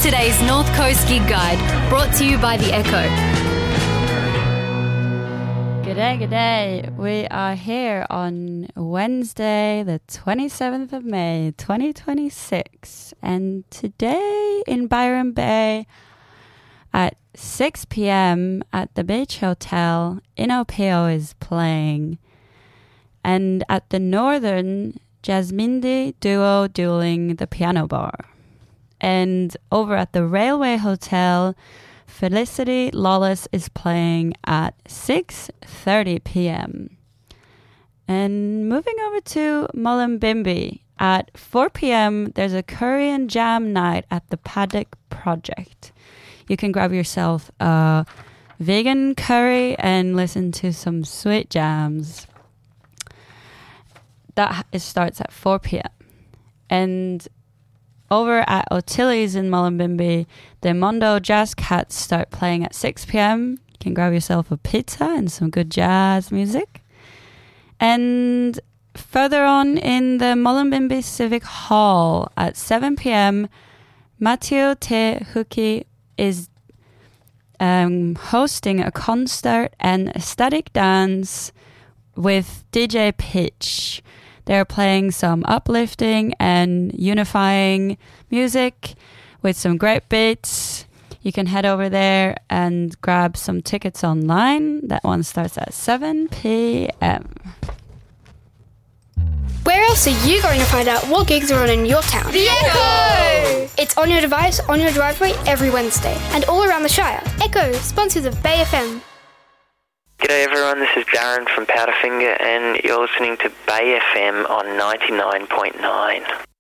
today's North Coast Gig Guide, brought to you by The Echo. G'day. We are here on Wednesday, the 27th of May, 2026. And today in Byron Bay at 6 p.m. at the Beach Hotel, Inopio is playing. And at the Northern, Jasmindi Duo dueling the piano bar. And over at the Railway Hotel, Felicity Lawless is playing at 6:30 p.m. And moving over to Mullumbimby, at 4 p.m. there's a Korean jam night at the Paddock Project. You can grab yourself a vegan curry and listen to some sweet jams. It starts at 4 p.m. And over at Otilli's in Mullumbimby, the Mondo Jazz Cats start playing at 6 p.m. You can grab yourself a pizza and some good jazz music. And further on in the Mullumbimby Civic Hall at 7 p.m., Matteo Te Huki is hosting a concert and ecstatic dance with DJ Pitch. They're playing some uplifting and unifying music with some great beats. You can head over there and grab some tickets online. That one starts at 7 p.m. Where else are you going to find out what gigs are on in your town? The Echo! It's on your device, on your driveway, every Wednesday. And all around the Shire. Echo, sponsors of Bay FM. G'day everyone, this is Darren from Powderfinger and you're listening to Bay FM on 99.9.